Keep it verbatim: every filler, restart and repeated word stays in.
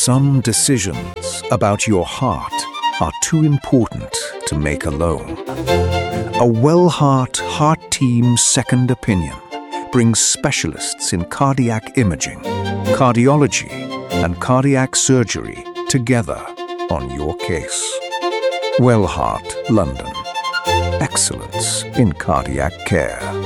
Some decisions about your heart are too important to make alone. A Wellheart Heart Team Second Opinion brings specialists in cardiac imaging, cardiology, and cardiac surgery together on your case. Wellheart, London. Excellence in cardiac care.